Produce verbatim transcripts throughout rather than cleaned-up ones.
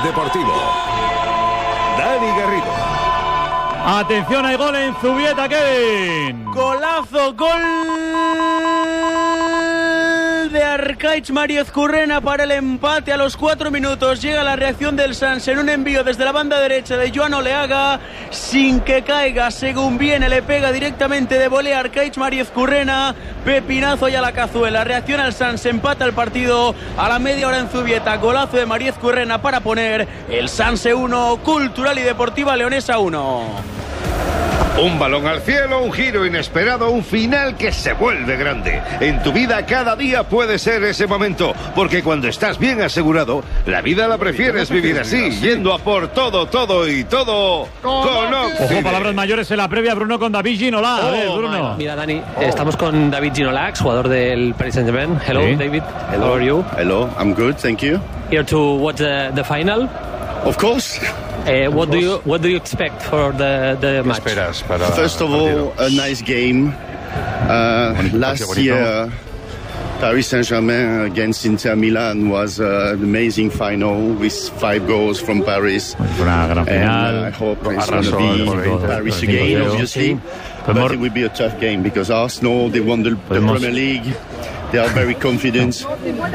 Deportivo. Dani Garrido. Atención, hay gol en Zubieta, Kevin. Golazo, gol de Arkaich Mariezcurrena para el empate a los cuatro minutos. Llega la reacción del Sanse en un envío desde la banda derecha de Joan Oleaga, sin que caiga, según viene, le pega directamente de volea Arkaich Mariezcurrena. Pepinazo y a la cazuela. Reacción al Sanse, empata el partido a la media hora en Zubieta. Golazo de Mariezcurrena para poner el Sanse uno, Cultural y Deportiva Leonesa uno. Un balón al cielo, un giro inesperado, un final que se vuelve grande. En tu vida cada día puede ser ese momento, porque cuando estás bien asegurado, la vida la prefieres vivir así, yendo a por todo, todo y todo con Oxide. Ojo, palabras mayores en la previa, Bruno con David Ginola. A ver, Bruno. Mira, Dani, oh. estamos con David Ginola, jugador del Paris Saint-Germain. Hello, sí. David. Hello. How are you? Hello, I'm good, thank you. Here to watch the, the final? Of course. Uh, what do you what do you expect for the the match? First of all, a nice game. Uh, last year, Paris Saint-Germain against Inter Milan was uh, an amazing final with five goals from Paris. And uh, I hope it's going to be in Paris again, obviously. But it will be a tough game because Arsenal, they won the, the Premier League. They are very confident,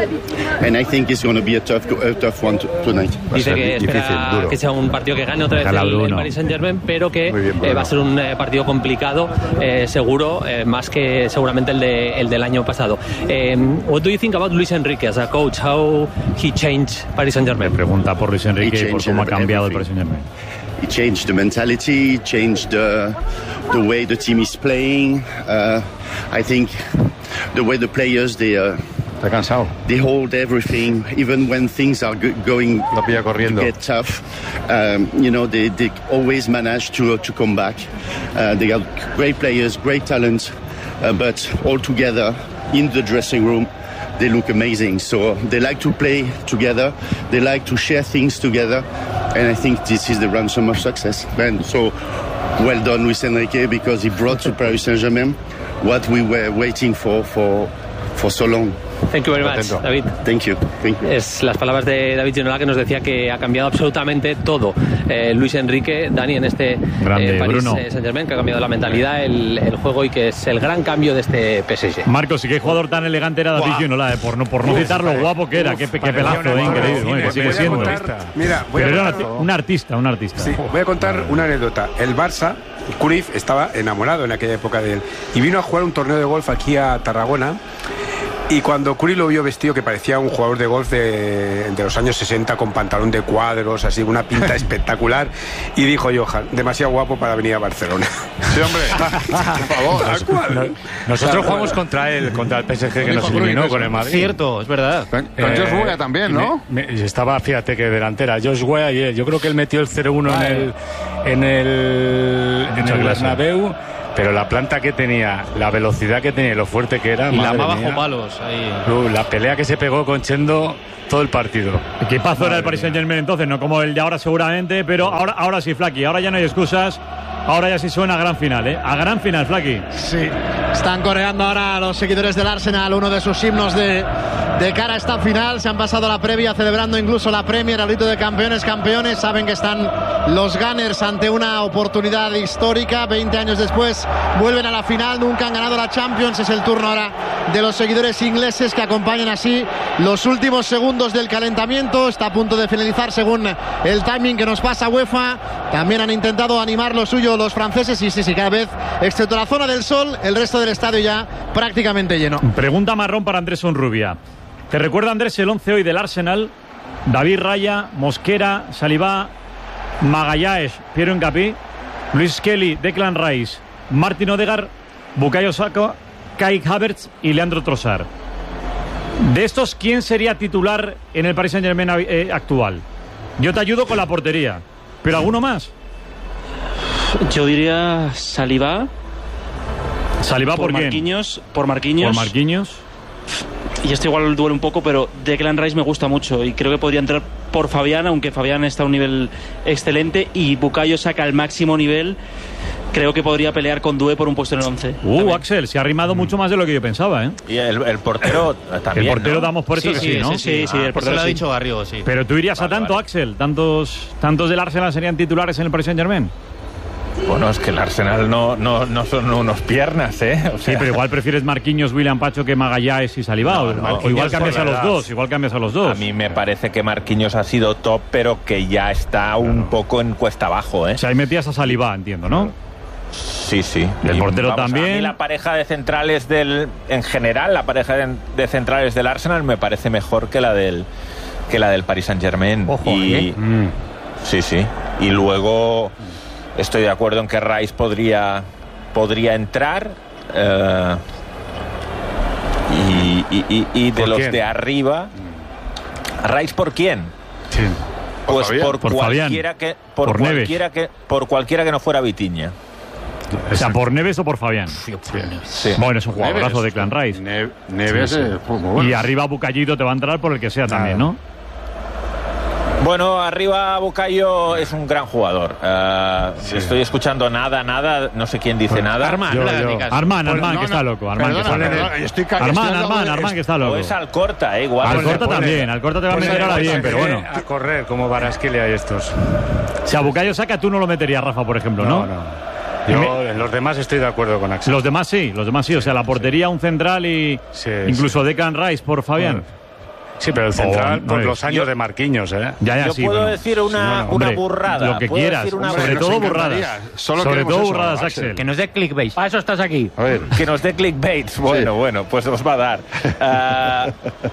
and I think it's going to be a tough, a tough one tonight. Dice que espera que sea un partido que gane otra vez el, el Paris Saint-Germain, pero que bien, eh, va a ser un eh, partido complicado, eh, seguro, eh, más que seguramente el, de, el del año pasado. Eh, what do you think about Luis Enrique as a coach? How he changed Paris Saint-Germain? Me pregunta por Luis Enrique y por cómo ha cambiado el Paris Saint-Germain. He changed the mentality, he changed the, the way the team is playing. Uh, I think the way the players, they, uh, they hold everything, even when things are go- going to get tough. Um, you know, they, they always manage to, uh, to come back. Uh, they have great players, great talent, uh, but all together in the dressing room, they look amazing. So they like to play together. They like to share things together. And I think this is the ransom of success. And so well done, Luis Enrique, because he brought to Paris Saint-Germain what we were waiting for for, for so long. Thank you very much, David. Thank you. Thank you. Es las palabras de David Ginola, que nos decía que ha cambiado absolutamente todo. Eh, Luis Enrique, Dani, en este Grande, eh, Paris Bruno. Saint-Germain, que ha cambiado la mentalidad, el, el juego, y que es el gran cambio de este P S G. Marcos, y qué jugador tan elegante era David Ginola, eh, por no, por no Uf, citar lo uf, guapo que era, uf, qué, qué pelazo, eh, increíble, bueno, que sigue siendo. Contar, mira, voy Pero a era un artista, un artista. Sí, voy a contar una anécdota. El Barça, Cruyff, estaba enamorado en aquella época de él y vino a jugar un torneo de golf aquí a Tarragona. Y cuando Cruyff lo vio vestido, que parecía un jugador de golf de, de los años sesenta, con pantalón de cuadros, así, una pinta espectacular, y dijo: Johan, demasiado guapo para venir a Barcelona. Sí, hombre, por favor. ¿A cuál? Nosotros jugamos contra él, contra el P S G, que nos eliminó con el Madrid. Cierto, es verdad. Con, con eh, Josh Weah también, ¿no? Me, me, estaba, fíjate, que delantera, Josh Weah y él. Yo creo que él metió el cero uno en el, en el, en el Bernabéu. Pero la planta que tenía, la velocidad que tenía y lo fuerte que era, y la más bajo mía, palos ahí. La pelea que se pegó con Chendo todo el partido. Equipazo era el Paris Saint-Germain entonces, no como el de ahora seguramente, pero ahora, ahora sí, Flaky, ahora ya no hay excusas. Ahora ya sí suena a gran final, ¿eh? A gran final, Flaky. Sí, están coreando ahora los seguidores del Arsenal uno de sus himnos de, de cara a esta final. Se han pasado la previa celebrando incluso la Premier, el grito de campeones, campeones. Saben que están los Gunners ante una oportunidad histórica. veinte años después vuelven a la final, nunca han ganado la Champions. Es el turno ahora de los seguidores ingleses, que acompañan así los últimos segundos del calentamiento. Está a punto de finalizar según el timing que nos pasa UEFA. También han intentado animar lo suyo los franceses, y sí, sí, cada vez, excepto la zona del sol, el resto del estadio ya prácticamente lleno. Pregunta marrón para Andrés Onrubia. ¿Te recuerda, Andrés, el once hoy del Arsenal? David Raya, Mosquera, Saliba, Magallanes, Piero Hincapié, Luis Kelly, Declan Rice, Martin Odegaard, Bukayo Saka, Kai Havertz y Leandro Trossard. De estos, ¿quién sería titular en el Paris Saint-Germain eh, actual? Yo te ayudo con la portería, pero ¿alguno más? Yo diría Saliba. ¿Saliba por, por Marquinhos, por Marquinhos. Por Marquinhos. Y esto igual duele un poco, pero Declan Rice me gusta mucho y creo que podría entrar por Fabián, aunque Fabián está a un nivel excelente, y Bukayo Saka al máximo nivel. creo que podría pelear con Doué por un puesto en el once. Uh, también. Axel, se ha arrimado mucho más de lo que yo pensaba, ¿eh? Y el, el portero también, el portero ¿no? damos por eso sí, que sí, sí, ¿no? Sí, sí, sí, ah, el portero lo lo ha sí. dicho Garrido, sí. Pero tú irías vale, a tanto, vale. Axel, tantos, tantos del Arsenal serían titulares en el Paris Saint-Germain. Bueno, es que el Arsenal no, no, no son unos piernas, ¿eh? O sea, sí, pero igual prefieres Marquinhos, William Pacho que Magallanes y Saliba. No, o, no, o igual cambias a los verdad. dos, igual cambias a los dos. A mí me parece que Marquinhos ha sido top, pero que ya está un claro. poco en cuesta abajo, ¿eh? O sea, ahí metías a Saliba, entiendo, ¿no? Sí, sí. El y, portero vamos, también. A mí la pareja de centrales del, en general, la pareja de, de centrales del Arsenal me parece mejor que la del que la del Paris Saint-Germain. Ojo, y ¿eh? sí, sí. Y luego estoy de acuerdo en que Rice podría podría entrar. Eh, y, y, y, y de los quién? de arriba, ¿Rice por quién? Sí. Pues por, por, por cualquiera Fabián. que por, Por cualquiera que por cualquiera que no fuera Vitinha. O sea, ¿por Neves o por Fabián? Sí. Bueno, es un jugadorazo de Clan Rice. Ne Neves, sí, sí. Eh, muy bueno. Y arriba Bucallito te va a entrar por el que sea también, ¿no? Bueno, arriba Bukayo es un gran jugador. Uh, sí. Estoy escuchando nada, nada, no sé quién dice bueno, nada. Arman, yo, no yo. Arman, Arman, no, que está loco. Arman, perdona, que está perdona, loco. Estoy Arman, Arman, Arman, que está loco. O es Alcorta, eh, igual. Alcorta también, Alcorta te va a meter ahora bien, pero bueno. A correr como Barasquilla y estos. Si a Bukayo saca, tú no lo meterías, Rafa, por ejemplo, ¿no? No, no. Yo en los demás estoy de acuerdo con Axel. Los demás sí, los demás sí. O sea, la portería, un central y sí, incluso sí. Declan Rice por Fabián. Bueno. Sí, pero el central, oh, por no los años yo, de Marquinhos, ¿eh? Ya, ya, yo sí, puedo bueno. decir una, sí, bueno, una hombre, burrada. Lo que quieras, una sobre burrada. todo burradas. Solo sobre todo eso, burradas, Axel. Axel. Que nos dé clickbait. Para eso estás aquí. A ver. Que nos dé clickbait. Bueno, sí. bueno, pues os va a dar. Uh,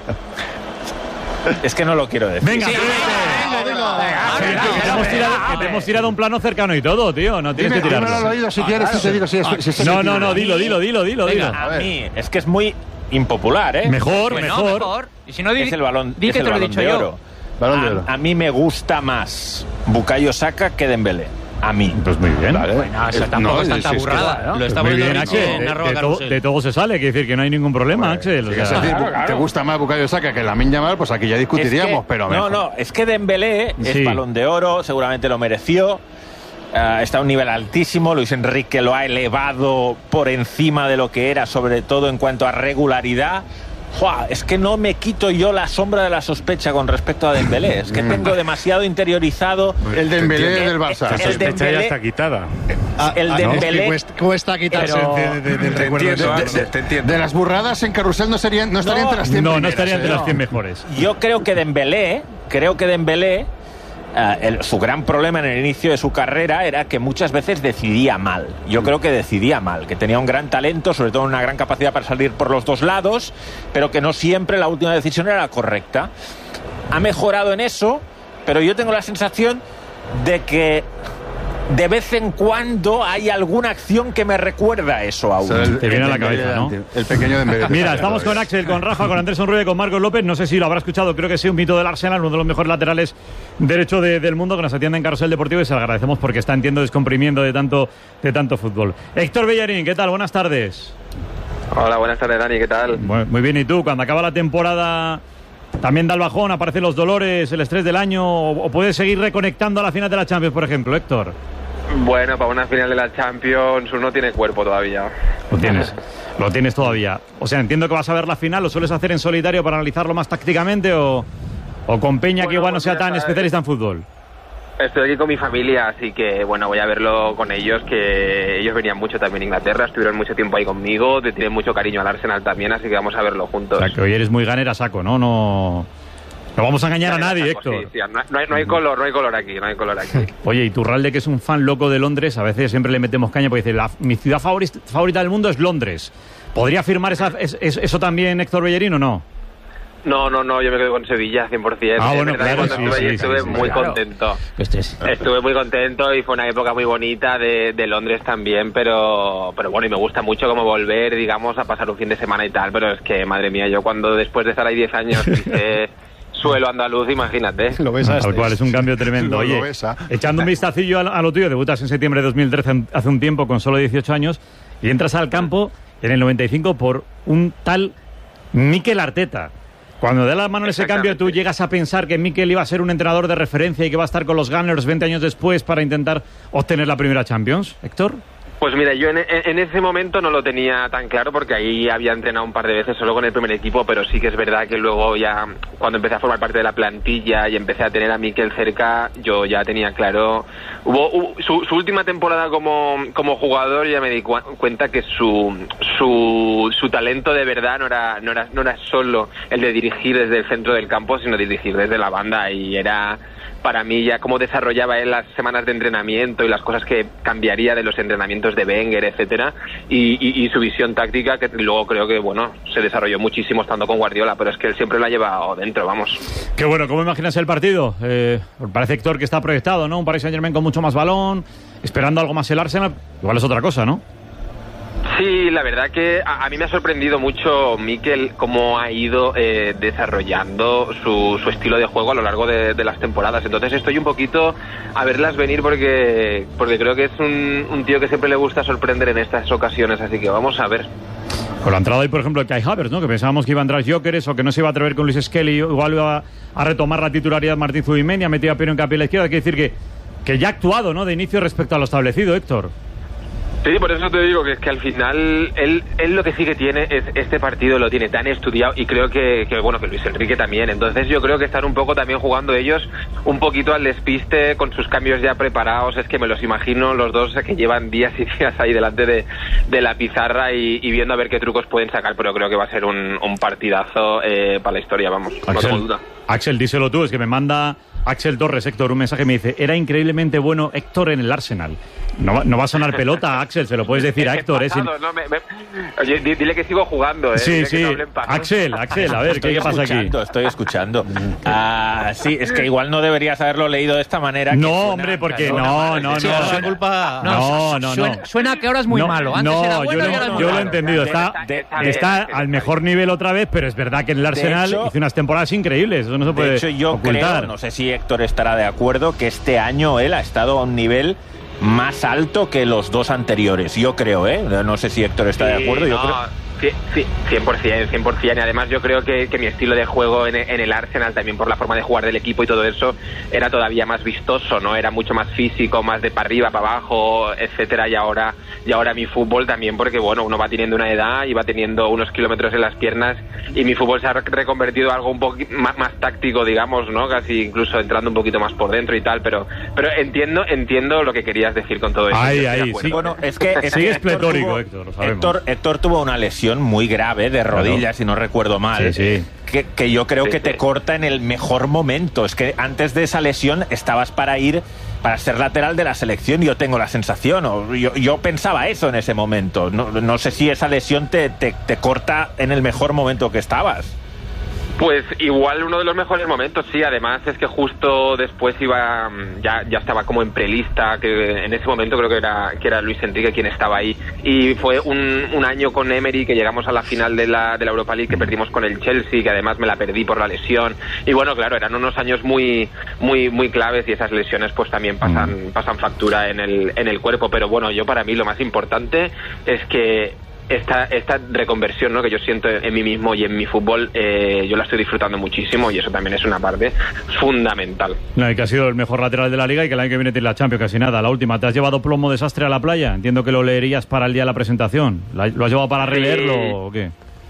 es que no lo quiero decir. Venga, sí, venga, venga, venga. Venga, que te hemos tirado, que te hemos tirado un plano cercano y todo, tío. No tienes Dime, que tirarlo. Dímelo al oído si quieres, si te digo si es, si es No, no, no, dilo, dilo, dilo, dilo. Venga, dilo. A mí, es que es muy impopular, ¿eh? Mejor, bueno, mejor. mejor. Y si no, di, es el balón, di es que el te lo he balón dicho de yo. oro. Balón de oro. A, a mí me gusta más Bukayo Saka que Dembélé. A mí. Pues muy bien. Vale. Bueno, eso tampoco no, es tanta si burrada. Es que, ¿no? Lo está muy poniendo bien, Axel. en de, de, to, de todo se sale, quiere decir que no hay ningún problema, bueno, Axel. O sea, es decir, claro, claro. Te gusta más Bukayo Saka que Lamine Yamal, pues aquí ya discutiríamos, es que, pero no, mejor. no, es que Dembélé sí. es balón de oro, seguramente lo mereció. Uh, está a un nivel altísimo. Luis Enrique lo ha elevado por encima de lo que era, sobre todo en cuanto a regularidad. ¡Jua! Es que no me quito yo la sombra de la sospecha con respecto a Dembélé. Es que tengo demasiado interiorizado. El Dembélé del Barça. La sospecha ya está quitada. El ah, Dembélé. ¿no? Es que cuesta quitarse Pero... de, de, de, de, entiendo, de, de, de, de, de las burradas en carrusel no serían, no estarían no, entre las cien No, primeras, no estaría entre ¿eh? las cien mejores. Yo creo que Dembélé, creo que Dembélé, uh, el, su gran problema en el inicio de su carrera era que muchas veces decidía mal. Yo creo que decidía mal, que tenía un gran talento, sobre todo una gran capacidad para salir por los dos lados, pero que no siempre la última decisión era la correcta. Ha mejorado en eso, pero yo tengo la sensación de que de vez en cuando hay alguna acción que me recuerda eso aún. O sea, el, Te viene a la cabeza, ¿no? El pequeño Dembélé. Mira, estamos con Axel, con Rafa, con Andrés Onrubia y con Marcos López. No sé si lo habrá escuchado, creo que sí, un mito del Arsenal, uno de los mejores laterales derecho de, del mundo, que nos atiende en Carrusel Deportivo y se lo agradecemos porque está, entiendo, descomprimiendo de tanto, de tanto fútbol. Héctor Bellerín, ¿qué tal? Buenas tardes. Hola, buenas tardes, Dani, ¿qué tal? Muy, muy bien, ¿y tú? Cuando acaba la temporada también da el bajón, aparecen los dolores, el estrés del año, o, o puedes seguir reconectando a la final de la Champions, por ejemplo, Héctor. Bueno, para una final de la Champions uno tiene cuerpo todavía. Lo tienes, lo tienes todavía. O sea, entiendo que vas a ver la final, ¿lo sueles hacer en solitario para analizarlo más tácticamente o, o con Peña, bueno, que igual no sea tan especialista en fútbol? Estoy aquí con mi familia, así que bueno, voy a verlo con ellos, que ellos venían mucho también a Inglaterra, estuvieron mucho tiempo ahí conmigo, te tienen mucho cariño al Arsenal también, así que vamos a verlo juntos. O sea, que hoy eres muy ganera saco, ¿no? No... No vamos a engañar a nadie, Héctor. Sí, sí, no, no, hay, no hay color, no hay color aquí, no hay color aquí. Oye, y Turralde, que es un fan loco de Londres, a veces siempre le metemos caña porque dice, la, mi ciudad favorita, favorita del mundo es Londres. ¿Podría afirmar esa, es, es, eso también Héctor Bellerín o no? No, no, no, yo me quedo con Sevilla cien por ciento. Ah, bueno, claro, cuando sí, estuve, sí, estuve sí, muy sí, claro. contento. Este es... Estuve muy contento y fue una época muy bonita de, de Londres también, pero pero bueno, y me gusta mucho como volver, digamos, a pasar un fin de semana y tal, pero es que, madre mía, yo cuando después de estar ahí diez años pisé suelo andaluz, imagínate. Lo ves a Tal cual, es un cambio tremendo. Oye, echando un vistacillo a, a lo tuyo, debutas en septiembre de dos mil trece, hace un tiempo, con solo dieciocho años, y entras al campo en el noventa y cinco por un tal Mikel Arteta. Cuando da la mano en ese cambio, ¿tú llegas a pensar que Mikel iba a ser un entrenador de referencia y que va a estar con los Gunners veinte años después para intentar obtener la primera Champions, Héctor? Pues mira, yo en, en ese momento no lo tenía tan claro porque ahí había entrenado un par de veces solo con el primer equipo, pero sí que es verdad que luego ya cuando empecé a formar parte de la plantilla y empecé a tener a Mikel cerca, yo ya tenía claro. Hubo, hubo su, su última temporada como, como jugador, ya me di cu cuenta que su, su su talento de verdad no era no era no era solo el de dirigir desde el centro del campo, sino dirigir desde la banda, y era para mí ya cómo desarrollaba él las semanas de entrenamiento y las cosas que cambiaría de los entrenamientos de Wenger, etcétera, y, y, y su visión táctica, que luego creo que bueno se desarrolló muchísimo estando con Guardiola, pero es que él siempre lo ha llevado dentro, vamos. Qué bueno. ¿Cómo imaginas el partido? Eh, parece, Héctor, que está proyectado, ¿no? Un Paris Saint-Germain con mucho más balón, esperando algo más el Arsenal. Igual es otra cosa, ¿no? Sí, la verdad que a, a mí me ha sorprendido mucho Mikel cómo ha ido eh, desarrollando su, su estilo de juego a lo largo de, de las temporadas. Entonces estoy un poquito a verlas venir porque porque creo que es un, un tío que siempre le gusta sorprender en estas ocasiones, así que vamos a ver. Con la entrada hoy, por ejemplo, de Kai Havertz, ¿no? Que pensábamos que iba a entrar Gyökeres o que no se iba a atrever con Luis Skelly, igual iba a retomar la titularidad Martín Zubimendi, ha metido a Piero Hincapié a la izquierda. Hay que decir que, que ya ha actuado, ¿no? De inicio respecto a lo establecido, Héctor. Sí, por eso te digo que es que al final él, él lo que sí que tiene es este partido lo tiene tan estudiado, y creo que, que bueno que Luis Enrique también. Entonces yo creo que están un poco también jugando ellos un poquito al despiste con sus cambios ya preparados. Es que me los imagino los dos que llevan días y días ahí delante de, de la pizarra y, y viendo a ver qué trucos pueden sacar, pero creo que va a ser un, un partidazo eh, para la historia, vamos, Axel, no tengo duda. Axel, díselo tú, es que me manda Axel Torres, Héctor, un mensaje, me dice: era increíblemente bueno Héctor en el Arsenal. No, no va a sonar pelota, Axel, se lo puedes decir a Héctor. Pasado, ¿eh? no, me, me... Oye, dile que sigo jugando, ¿eh? Sí, dile sí. no Axel, Axel, a ver, ¿qué, ¿qué pasa aquí? Estoy escuchando. Ah, sí, es que igual no deberías haberlo leído de esta manera. No, suena, hombre, porque no, no, no. Sí, no, no, culpa... no, no, no, suena, suena que ahora es muy no, malo. Antes no, era bueno yo, y ahora lo, es muy yo malo. lo he entendido. Está, de, de, está de, al mejor nivel otra vez, pero es verdad que en el Arsenal hecho, hizo unas temporadas increíbles. Eso no se puede de hecho, yo ocultar. creo, no sé si Héctor estará de acuerdo, que este año él ha estado a un nivel más alto que los dos anteriores. Yo creo, ¿eh? No sé si Héctor está sí, de acuerdo. Yo no. creo... Sí, sí, cien por cien, cien por cien. Y además yo creo que, que mi estilo de juego en, en el Arsenal, también por la forma de jugar del equipo y todo eso, era todavía más vistoso, ¿no? Era mucho más físico, más de para arriba, para abajo, etcétera. Y ahora, y ahora mi fútbol también, porque bueno, uno va teniendo una edad y va teniendo unos kilómetros en las piernas, y mi fútbol se ha reconvertido en algo un poco más, más táctico, digamos, ¿no? Casi incluso entrando un poquito más por dentro y tal, pero pero entiendo entiendo lo que querías decir con todo eso. Ahí, ahí, sí. Bueno, es que, es sí, que es pletórico, tuvo, Héctor, lo sabemos. Héctor, Héctor tuvo una lesión muy grave de rodillas, claro, si no recuerdo mal, sí, sí. Que, que yo creo sí, que sí. te corta en el mejor momento. Es que antes de esa lesión estabas para ir para ser lateral de la selección, yo tengo la sensación, o yo, yo pensaba eso en ese momento. No, no sé si esa lesión te, te, te corta en el mejor momento que estabas. Pues igual uno de los mejores momentos, sí. Además es que justo después iba, ya, ya estaba como en prelista, que en ese momento creo que era que era Luis Enrique quien estaba ahí, y fue un, un año con Emery que llegamos a la final de la, de la Europa League, que perdimos con el Chelsea, que además me la perdí por la lesión, y bueno, claro, eran unos años muy muy muy claves, y esas lesiones pues también pasan pasan factura en el en el cuerpo. Pero bueno, yo para mí lo más importante es que Esta, esta reconversión, ¿no?, que yo siento en mí mismo y en mi fútbol, eh, yo la estoy disfrutando muchísimo, y eso también es una parte fundamental. No, y que ha sido el mejor lateral de la Liga y que el año que viene tiene la Champions, casi nada. La última, ¿te has llevado plomo desastre a la playa? Entiendo que lo leerías para el día de la presentación. ¿Lo has llevado para releerlo sí. o qué?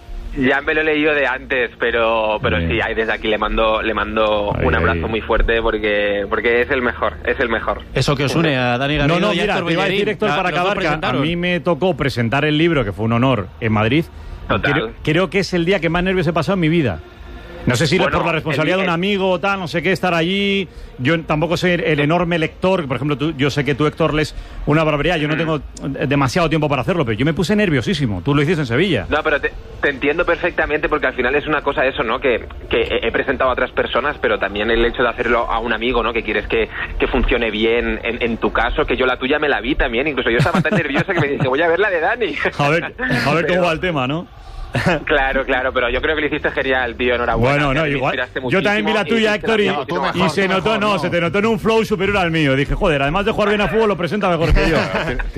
Ya me lo he leído de antes, pero pero sí, ahí desde aquí le mando le mando ahí, un abrazo ahí. muy fuerte, porque porque es el mejor, es el mejor. Eso que os une a Dani Garrido no, no, y a mira, Héctor te iba a decir, Héctor, para acabar, que a mí me tocó presentar el libro, que fue un honor, en Madrid. Total. Creo, creo que es el día que más nervios he pasado en mi vida. No sé si bueno, por la responsabilidad el, de un amigo o tal, no sé qué, estar allí. Yo tampoco soy el enorme lector. Por ejemplo, tú, yo sé que tú, Héctor, lees una barbaridad. Yo no tengo demasiado tiempo para hacerlo, pero yo me puse nerviosísimo. Tú lo hiciste en Sevilla. No, pero te, te entiendo perfectamente, porque al final es una cosa eso, ¿no? Que, que he presentado a otras personas, pero también el hecho de hacerlo a un amigo, ¿no? Que quieres que, que funcione bien en, en tu caso, que yo la tuya me la vi también. Incluso yo estaba tan nerviosa que me dije, voy a ver la de Dani. A ver, a ver cómo va el tema, ¿no? Claro, claro, pero yo creo que lo hiciste genial, tío, enhorabuena. Bueno, no, igual. Yo también vi la tuya, Héctor, y, no, y, y se notó, no, no, se te notó en un flow superior al mío. Dije, joder, además de jugar bien a fútbol, lo presenta mejor que yo.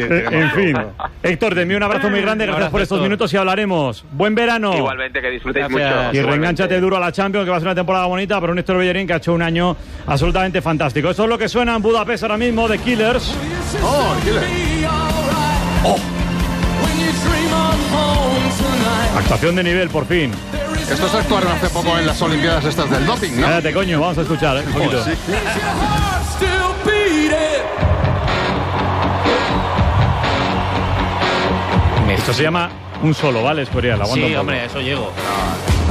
En fin. Héctor, te envío un abrazo muy grande, gracias por estos minutos y hablaremos. Buen verano. Igualmente, que disfrutéis gracias. mucho. Y reenganchate duro a la Champions, que va a ser una temporada bonita, pero un Héctor Bellerín que ha hecho un año absolutamente fantástico. Esto es lo que suena en Budapest ahora mismo, de Killers. Oh, Killers. Oh. Actuación de nivel, por fin. Estos actuaron hace poco en las Olimpiadas estas del doping, ¿no? Cállate, coño, vamos a escuchar, ¿eh? Un poquito. Oh, sí. Esto se llama un solo, ¿vale? Escorial, aguanta Sí, un poco. hombre, eso llego.